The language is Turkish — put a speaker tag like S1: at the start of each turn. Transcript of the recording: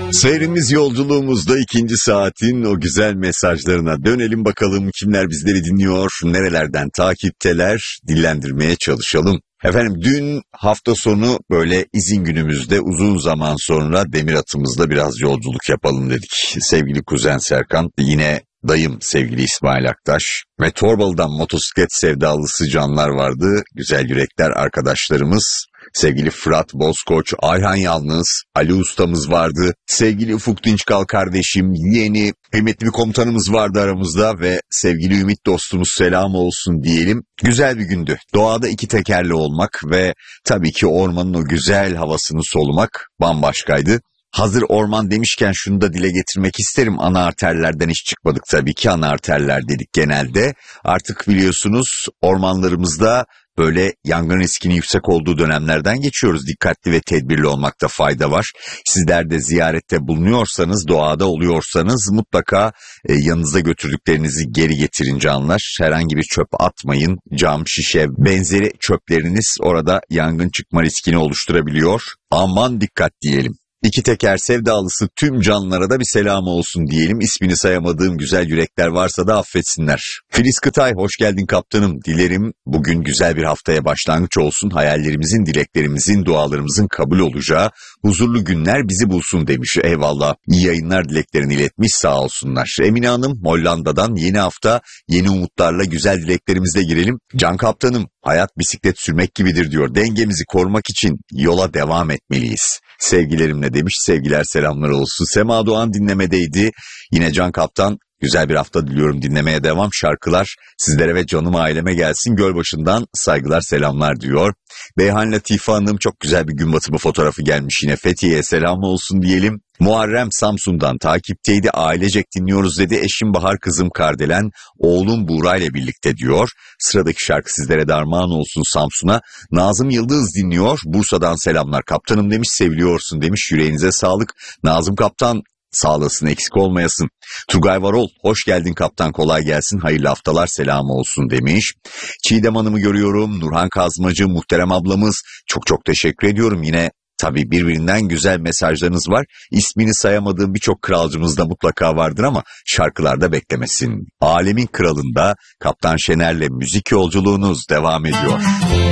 S1: Seyrimiz yolculuğumuzda ikinci saatin o güzel mesajlarına dönelim bakalım kimler bizleri dinliyor, nerelerden takipteler, dillendirmeye çalışalım. Efendim dün hafta sonu böyle izin günümüzde uzun zaman sonra demir atımızla biraz yolculuk yapalım dedik. Sevgili kuzen Serkan, yine dayım sevgili İsmail Aktaş ve Torbalı'dan motosiklet sevdalısı canlar vardı. Güzel yürekler arkadaşlarımız. Sevgili Fırat Bozkoç, Ayhan Yalnız, Ali Ustamız vardı. Sevgili Ufuk Dinçkal kardeşim, yeni kıymetli bir komutanımız vardı aramızda ve sevgili Ümit dostumuz selam olsun diyelim. Güzel bir gündü. Doğada iki tekerli olmak ve tabii ki ormanın o güzel havasını solumak bambaşkaydı. Hazır orman demişken şunu da dile getirmek isterim. Ana arterlerden hiç çıkmadık tabii ki. Ana arterler dedik genelde. Artık biliyorsunuz ormanlarımızda böyle yangın riskinin yüksek olduğu dönemlerden geçiyoruz. Dikkatli ve tedbirli olmakta fayda var. Sizler de ziyarette bulunuyorsanız, doğada oluyorsanız mutlaka yanınıza götürdüklerinizi geri getirin canlar. Herhangi bir çöp atmayın. Cam, şişe, benzeri çöpleriniz orada yangın çıkma riskini oluşturabiliyor. Aman dikkat diyelim. İki teker sevdalısı tüm canlılara da bir selam olsun diyelim. İsmini sayamadığım güzel yürekler varsa da affetsinler. Filiz Kıtay, hoş geldin kaptanım. Dilerim bugün güzel bir haftaya başlangıç olsun. Hayallerimizin, dileklerimizin, dualarımızın kabul olacağı huzurlu günler bizi bulsun demiş. Eyvallah. İyi yayınlar dileklerini iletmiş, sağ olsunlar. Emine Hanım Hollanda'dan yeni hafta yeni umutlarla güzel dileklerimizle girelim. Can kaptanım, hayat bisiklet sürmek gibidir diyor. Dengemizi korumak için yola devam etmeliyiz. Sevgilerimle demiş, sevgiler selamlar olsun. Sema Doğan dinlemedeydi. Yine Can Kaptan, güzel bir hafta diliyorum, dinlemeye devam. Şarkılar sizlere ve canım aileme gelsin. Gölbaşı'ndan saygılar selamlar diyor. Beyhan Latife Hanım, çok güzel bir gün batımı fotoğrafı gelmiş yine. Fethiye'ye selam olsun diyelim. Muharrem Samsun'dan takipteydi. Ailecek dinliyoruz dedi. Eşim Bahar, kızım Kardelen, oğlum Buğra ile birlikte diyor. Sıradaki şarkı sizlere de armağan olsun Samsun'a. Nazım Yıldız dinliyor. Bursa'dan selamlar kaptanım demiş. Seviliyorsun demiş. Yüreğinize sağlık. Nazım kaptan sağ olasın, eksik olmayasın. Turgay Varol, hoş geldin kaptan, kolay gelsin, hayırlı haftalar, selam olsun demiş. Çiğdem Hanım'ı görüyorum. Nurhan Kazmacı, muhterem ablamız, çok teşekkür ediyorum. Yine tabii birbirinden güzel mesajlarınız var. İsmini sayamadığım birçok kralcımız da mutlaka vardır ama şarkılarda beklemesin. Alemin kralında Kaptan Şener'le müzik yolculuğunuz devam ediyor.